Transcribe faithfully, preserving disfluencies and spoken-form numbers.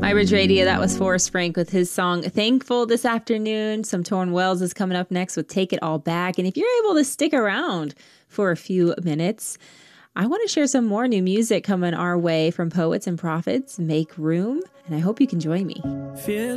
iRidge Radio, that was Forrest Frank with his song Thankful this afternoon. Some Torn Wells is coming up next with Take It All Back. And if you're able to stick around for a few minutes, I want to share some more new music coming our way from Poets and Prophets. Make room, and I hope you can join me.